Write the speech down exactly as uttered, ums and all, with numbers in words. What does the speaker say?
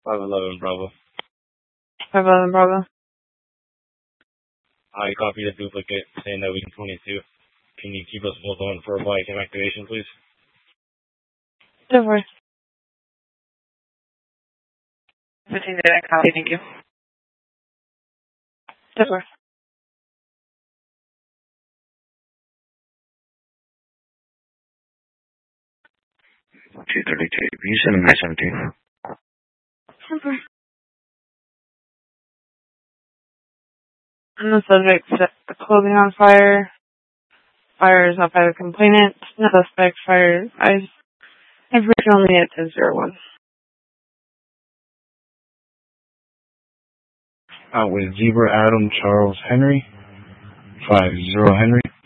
five eleven Bravo. five eleven Bravo. I copied a duplicate saying that we can twenty-two. Can you keep us both on for a bike activation, please? Don't worry. fifteen didn't copy, thank you. Don't worry. two thirty-two. Can you send a nine seventeen? Don't worry. And the subject set the clothing on fire. Fire is up by the complainant. No suspect fire. I I've written only at ten zero one. Out with Zebra Adam Charles Henry. five zero Henry.